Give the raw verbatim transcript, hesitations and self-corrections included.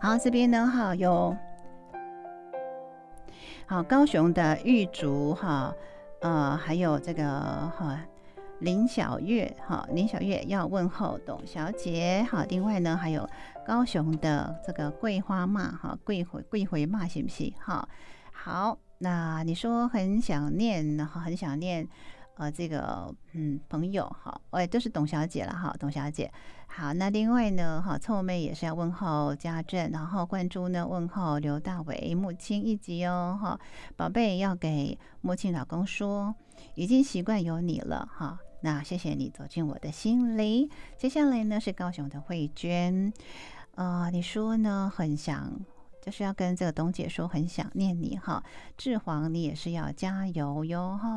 好，这边呢哈有好高雄的玉竹哈，呃，还有这个哈林小月哈，林小月要问候董小姐好，另外呢还有高雄的这个桂花妈哈，桂回桂回妈是不是哈？好，那你说很想念哈，很想念。呃，这个嗯，朋友好，哎，都是董小姐了哈，董小姐好。那另外呢，哈，臭妹也是要问候家政，然后冠珠呢问候刘大伟母亲一集哦，哈，宝贝要给母亲老公说，已经习惯有你了哈。那谢谢你走进我的心里。接下来呢是高雄的慧娟，呃，你说呢很想。就是要跟这个董姐说很想念你哈，志煌你也是要加油哟哈。